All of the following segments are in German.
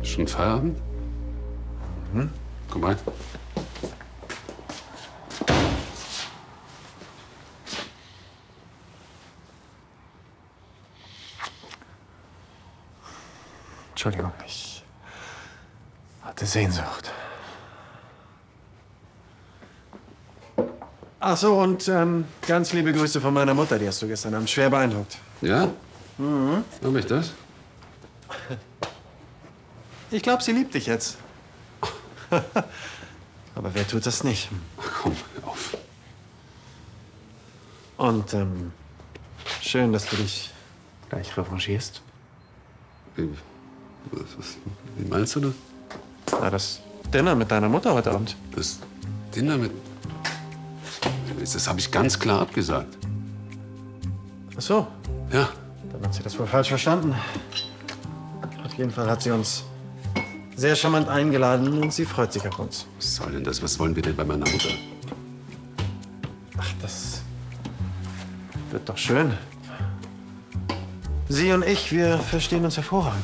Schon Feierabend? Mhm. Komm rein. Entschuldigung, ich hatte Sehnsucht. Ach so, und ganz liebe Grüße von meiner Mutter, die hast du gestern Abend schwer beeindruckt. Ja? Mhm. Hab ich das? Ich glaube, sie liebt dich jetzt. Aber wer tut das nicht? Ach, komm, hör auf. Und schön, dass du dich gleich revanchierst. Wie meinst du das? Na, das Dinner mit deiner Mutter heute Abend. Das Dinner mit... Das habe ich ganz klar abgesagt. Ach so, Ja. dann hat sie das wohl falsch verstanden. Auf jeden Fall hat sie uns sehr charmant eingeladen und sie freut sich auf uns. Was soll denn das? Was wollen wir denn bei meiner Mutter? Ach, das wird doch schön. Sie und ich, wir verstehen uns hervorragend.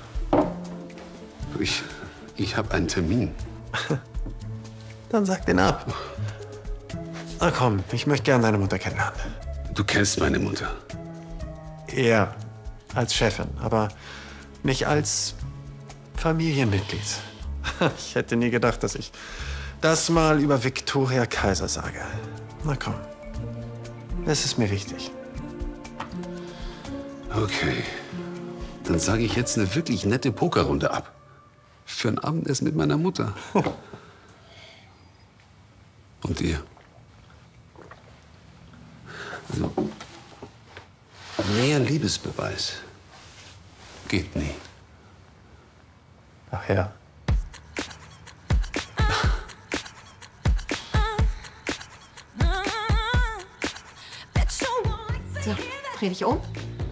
Ich habe einen Termin. Dann sag den ab. Na komm, ich möchte gern deine Mutter kennenlernen. Du kennst meine Mutter. Eher als Chefin, aber nicht als Familienmitglied. Ich hätte nie gedacht, dass ich das mal über Viktoria Kaiser sage. Na komm, es ist mir wichtig. Okay. Dann sage ich jetzt eine wirklich nette Pokerrunde ab. Für ein Abendessen mit meiner Mutter. Und dir. Also, mehr Liebesbeweis geht nie. Ach ja. So, dreh dich um.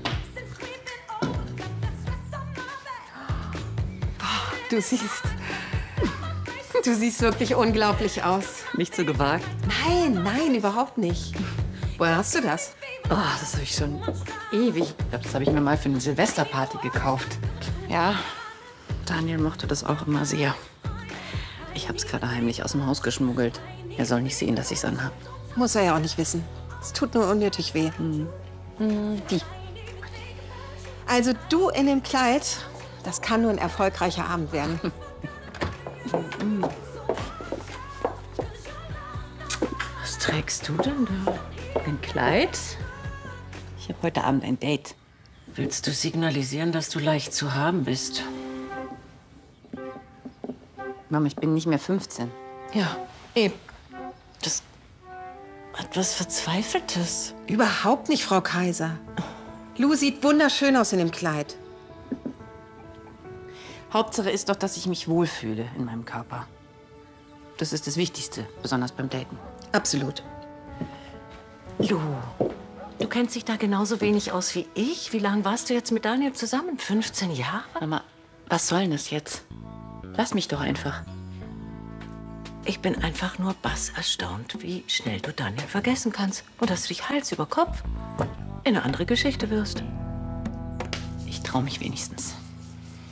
Du siehst wirklich unglaublich aus. Nicht so gewagt. Nein, überhaupt nicht. Woher hast du das? Oh, das habe ich schon ewig. Ich glaube, das habe ich mir mal für eine Silvesterparty gekauft. Ja, Daniel mochte das auch immer sehr. Ich habe es gerade heimlich aus dem Haus geschmuggelt. Er soll nicht sehen, dass ich es anhab. Muss er ja auch nicht wissen. Es tut nur unnötig weh. Die. Also du in dem Kleid, das kann nur ein erfolgreicher Abend werden. Was trägst du denn da? Ein Kleid? Ich habe heute Abend ein Date. Willst du signalisieren, dass du leicht zu haben bist? Mama, ich bin nicht mehr 15. Ja, eben. Das hat was Verzweifeltes. Überhaupt nicht, Frau Kaiser. Lou sieht wunderschön aus in dem Kleid. Hauptsache ist doch, dass ich mich wohlfühle in meinem Körper. Das ist das Wichtigste, besonders beim Daten. Absolut. Lu, du kennst dich da genauso wenig aus wie ich. Wie lange warst du jetzt mit Daniel zusammen? 15 Jahre? Mama, was soll denn das jetzt? Lass mich doch einfach. Ich bin einfach nur erstaunt, wie schnell du Daniel vergessen kannst. Und dass du dich Hals über Kopf in eine andere Geschichte wirst. Ich traue mich wenigstens.